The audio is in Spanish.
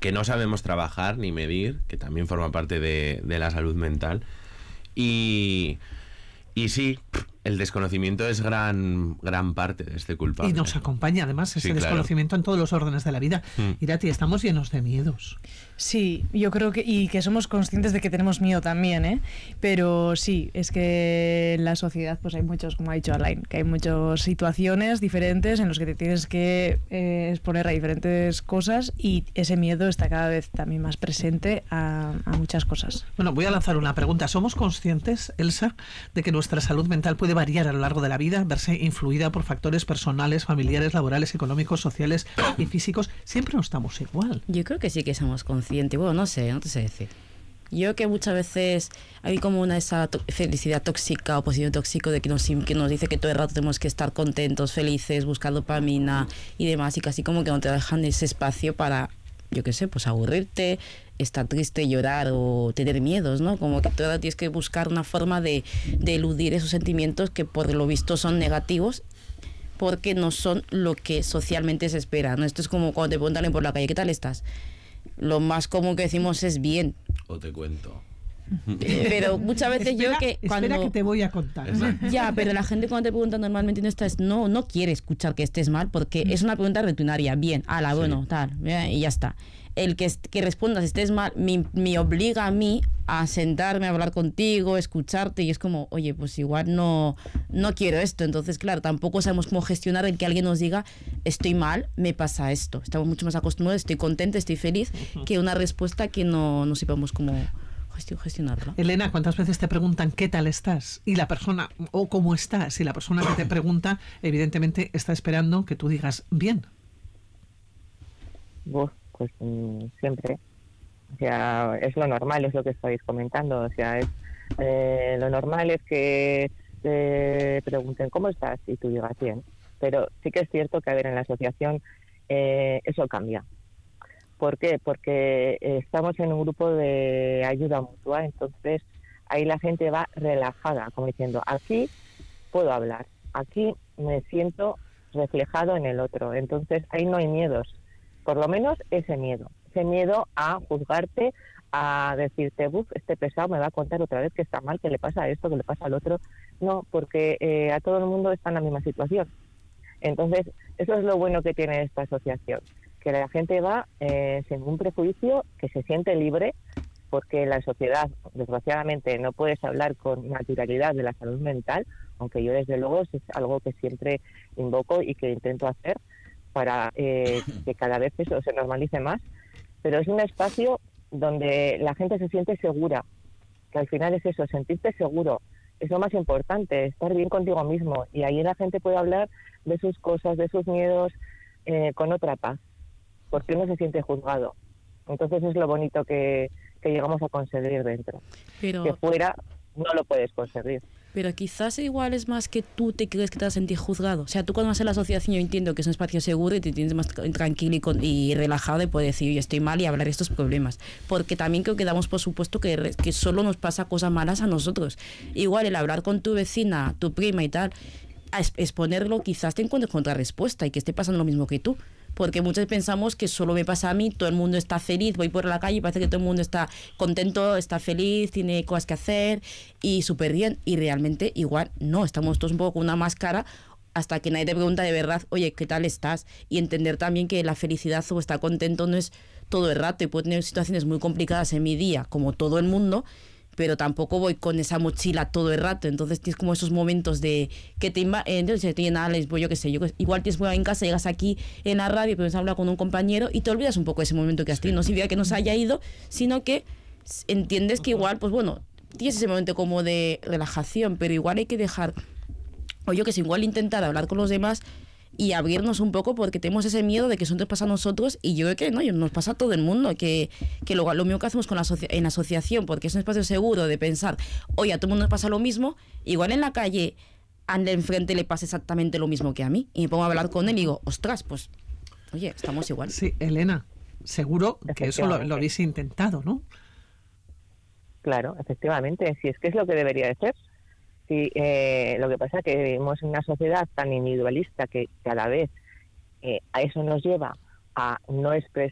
que no sabemos trabajar ni medir, que también forma parte de la salud mental. Y sí, el desconocimiento es gran parte de este culpable. Y nos acompaña además ese desconocimiento en todos los órdenes de la vida. Irati, estamos llenos de miedos. Sí, yo creo que somos conscientes de que tenemos miedo también, ¿eh? Pero sí, es que en la sociedad pues hay muchos, como ha dicho Alain, que hay muchas situaciones diferentes en las que te tienes que exponer a diferentes cosas, y ese miedo está cada vez también más presente a muchas cosas. Bueno, voy a lanzar una pregunta. ¿Somos conscientes, Elsa, de que nuestra salud mental puede variar a lo largo de la vida, verse influida por factores personales, familiares, laborales, económicos, sociales y físicos? Siempre no estamos igual. Yo creo que sí que somos conscientes. Bueno, no te sé decir. Yo que muchas veces hay como esa felicidad tóxica o positivo tóxico de que nos dice que todo el rato tenemos que estar contentos, felices, buscar dopamina y demás, y casi como que no te dejan ese espacio para, yo qué sé, pues aburrirte, estar triste, llorar o tener miedos, ¿no? Como que tú tienes que buscar una forma de eludir esos sentimientos que por lo visto son negativos, porque no son lo que socialmente se espera, ¿no? Esto es como cuando te preguntan por la calle, ¿qué tal estás? Lo más común que decimos es bien. O te cuento. Pero muchas veces espera que te voy a contar. Exacto. Ya, pero la gente cuando te pregunta normalmente no quiere escuchar que estés mal, porque es una pregunta rutinaria. Bien, bueno, tal, y ya está. El que respondas estés mal me obliga a mí a sentarme, a hablar contigo, escucharte, y es como, oye, pues igual no quiero esto. Entonces, claro, tampoco sabemos cómo gestionar el que alguien nos diga, estoy mal, me pasa esto. Estamos mucho más acostumbrados, estoy contenta, estoy feliz, que una respuesta que no sepamos cómo gestionarla. Elena, ¿cuántas veces te preguntan qué tal estás? Y la persona, o cómo estás, y la persona que te pregunta, evidentemente está esperando que tú digas bien. Pues siempre. O sea, es lo normal, es lo que estáis comentando. O sea, lo normal es que te pregunten ¿cómo estás? Y tú digas bien. Pero sí que es cierto que, a ver, en la asociación eso cambia. ¿Por qué? Porque estamos en un grupo de ayuda mutua, entonces ahí la gente va relajada, como diciendo, aquí puedo hablar, aquí me siento reflejado en el otro. Entonces ahí no hay miedos, por lo menos ese miedo a juzgarte, a decirte, este pesado me va a contar otra vez que está mal, que le pasa esto, que le pasa al otro. No, porque a todo el mundo está en la misma situación. Entonces eso es lo bueno que tiene esta asociación, que la gente va sin ningún prejuicio, que se siente libre, porque la sociedad, desgraciadamente, no puedes hablar con naturalidad de la salud mental, aunque yo desde luego es algo que siempre invoco y que intento hacer para que cada vez eso se normalice más, pero es un espacio donde la gente se siente segura, que al final es eso, sentirte seguro, es lo más importante, estar bien contigo mismo, y ahí la gente puede hablar de sus cosas, de sus miedos, con otra paz, porque uno se siente juzgado. Entonces es lo bonito que llegamos a conseguir dentro. Pero, que fuera no lo puedes conseguir. Pero quizás igual es más que tú te crees que te vas a sentir juzgado. O sea, tú cuando vas a la asociación, yo entiendo que es un espacio seguro y te tienes más tranquilo y relajado de poder decir, yo estoy mal, y hablar de estos problemas. Porque también creo que damos por supuesto que solo nos pasa cosas malas a nosotros. Igual el hablar con tu vecina, tu prima y tal, a exponerlo, quizás te encuentres con otra respuesta y que esté pasando lo mismo que tú. Porque muchos pensamos que solo me pasa a mí, todo el mundo está feliz, voy por la calle y parece que todo el mundo está contento, está feliz, tiene cosas que hacer y súper bien, y realmente igual no, estamos todos un poco con una máscara hasta que nadie te pregunta de verdad, oye, ¿qué tal estás? Y entender también que la felicidad o estar contento no es todo el rato, y puedo tener situaciones muy complicadas en mi día, como todo el mundo, pero tampoco voy con esa mochila todo el rato. Entonces tienes como esos momentos de que entonces te nada, yo qué sé, igual tienes en casa, llegas aquí en la radio, pero hablar con un compañero y te olvidas un poco de ese momento que has tenido. No significa que no se haya ido, sino que entiendes que igual, pues bueno, tienes ese momento como de relajación, pero igual hay que dejar, o yo que sé, igual intentar hablar con los demás y abrirnos un poco, porque tenemos ese miedo de que eso nos pasa a nosotros, y yo creo que no, nos pasa a todo el mundo, que lo mismo que hacemos en la asociación, porque es un espacio seguro de pensar, oye, a todo el mundo nos pasa lo mismo, igual en la calle al de enfrente le pasa exactamente lo mismo que a mí, y me pongo a hablar con él y digo, ostras, pues, oye, estamos igual. Sí, Elena, seguro que eso lo habéis intentado, ¿no? Claro, efectivamente, si es que es lo que debería de ser. Sí, lo que pasa es que vivimos en una sociedad tan individualista que cada vez a eso nos lleva a no expresar